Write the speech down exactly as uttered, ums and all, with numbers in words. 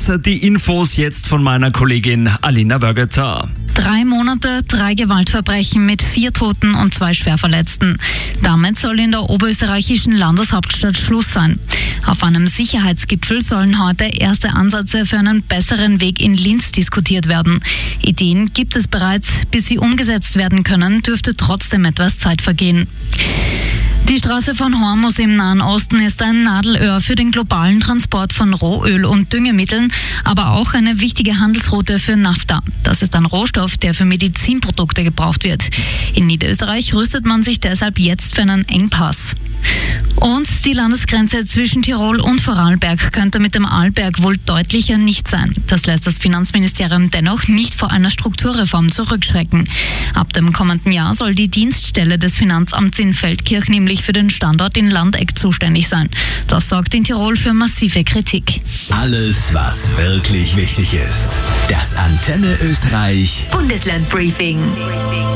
Servus, die Infos jetzt von meiner Kollegin Alina Börgeter. Drei Monate, drei Gewaltverbrechen mit vier Toten und zwei Schwerverletzten. Damit soll in der oberösterreichischen Landeshauptstadt Schluss sein. Auf einem Sicherheitsgipfel sollen heute erste Ansätze für einen besseren Weg in Linz diskutiert werden. Ideen gibt es bereits, bis sie umgesetzt werden können, dürfte trotzdem etwas Zeit vergehen. Die Straße von Hormuz im Nahen Osten ist ein Nadelöhr für den globalen Transport von Rohöl und Düngemitteln, aber auch eine wichtige Handelsroute für Nafta. Das ist ein Rohstoff, der für Medizinprodukte gebraucht wird. In Niederösterreich rüstet man sich deshalb jetzt für einen Engpass. Und die Landesgrenze zwischen Tirol und Vorarlberg könnte mit dem Arlberg wohl deutlicher nicht sein. Das lässt das Finanzministerium dennoch nicht vor einer Strukturreform zurückschrecken. Ab dem kommenden Jahr soll die Dienststelle des Finanzamts in Feldkirch nämlich für den Standort in Landeck zuständig sein. Das sorgt in Tirol für massive Kritik. Alles, was wirklich wichtig ist. Das Antenne Österreich Bundesland Briefing.